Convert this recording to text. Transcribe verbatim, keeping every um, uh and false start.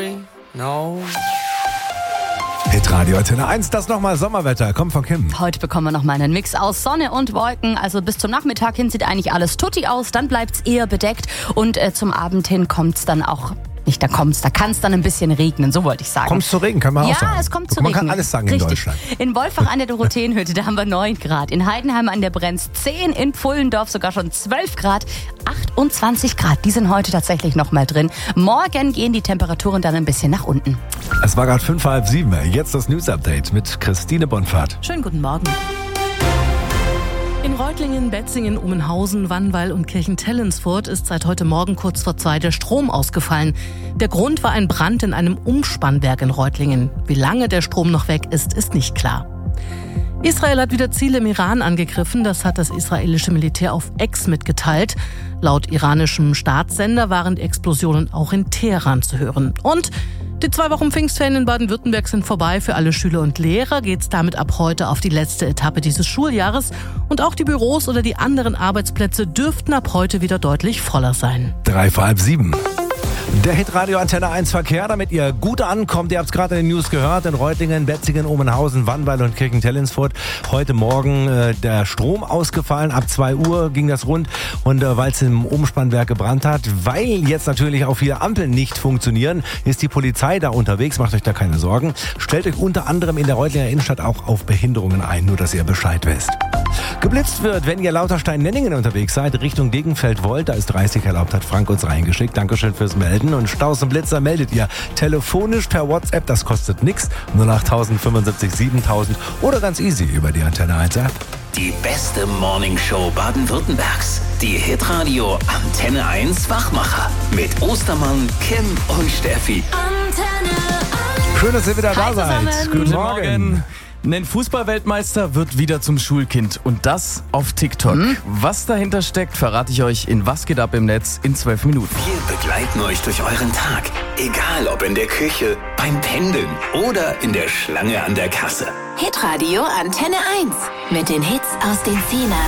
sorry, no. Hitradio Antenne eins, das nochmal Sommerwetter. Kommt von Kim. Heute bekommen wir nochmal einen Mix aus Sonne und Wolken. Also bis zum Nachmittag hin sieht eigentlich alles tutti aus. Dann bleibt es eher bedeckt. Und äh, zum Abend hin kommt es dann auch... Nicht, da kommt's, da kann es dann ein bisschen regnen, so wollte ich sagen. Kommt's zu Regen, kann man ja, auch sagen. Ja, es kommt zu man Regen. Man kann alles sagen in Richtig. Deutschland. In Wolfach an der Dorotheenhütte, da haben wir neun Grad. In Heidenheim an der Brenz zehn, in Pfullendorf sogar schon zwölf Grad. achtundzwanzig Grad, die sind heute tatsächlich noch mal drin. Morgen gehen die Temperaturen dann ein bisschen nach unten. Es war gerade fünf, halb sieben. Jetzt das News-Update mit Christine Bonfahrt. Schönen guten Morgen. In Reutlingen, Betzingen, Ummenhausen, Wannwall und Kirchentellensfurt ist seit heute Morgen kurz vor zwei der Strom ausgefallen. Der Grund war ein Brand in einem Umspannwerk in Reutlingen. Wie lange der Strom noch weg ist, ist nicht klar. Israel hat wieder Ziele im Iran angegriffen, das hat das israelische Militär auf X mitgeteilt. Laut iranischem Staatssender waren die Explosionen auch in Teheran zu hören. Und die zwei Wochen Pfingstferien in Baden-Württemberg sind vorbei. Für alle Schüler und Lehrer geht's damit ab heute auf die letzte Etappe dieses Schuljahres. Und auch die Büros oder die anderen Arbeitsplätze dürften ab heute wieder deutlich voller sein. Drei vor halb sieben. Der Hitradio Antenne eins Verkehr, damit ihr gut ankommt. Ihr habt es gerade in den News gehört. In Reutlingen, Betzingen, Omenhausen, Wannwall und Kirchentellensfurt. Heute Morgen äh, der Strom ausgefallen. Ab zwei Uhr ging das rund. Und äh, weil es im Umspannwerk gebrannt hat, weil jetzt natürlich auch viele Ampeln nicht funktionieren, ist die Polizei da unterwegs. Macht euch da keine Sorgen. Stellt euch unter anderem in der Reutlinger Innenstadt auch auf Behinderungen ein. Nur, dass ihr Bescheid wisst. Geblitzt wird, wenn ihr Lauterstein-Nenningen unterwegs seid, Richtung Degenfeld wollt, da ist dreißig erlaubt, hat Frank uns reingeschickt. Dankeschön fürs Melden. Und Staus und Blitzer meldet ihr telefonisch per WhatsApp, das kostet nichts. null acht fünfundsiebzig siebentausend oder ganz easy über die Antenne eins App. Die beste Morningshow Baden-Württembergs. Die Hitradio Antenne eins Wachmacher. Mit Ostermann, Kim und Steffi. Antenne eins. Schön, dass ihr wieder da Hi seid. zusammen. Guten Guten Morgen. Morgen. Ein Fußballweltmeister wird wieder zum Schulkind und das auf TikTok. Mhm. Was dahinter steckt, verrate ich euch in Was geht ab im Netz in zwölf Minuten. Wir begleiten euch durch euren Tag. Egal ob in der Küche, beim Pendeln oder in der Schlange an der Kasse. Hitradio Antenne eins. Mit den Hits aus den Zehner.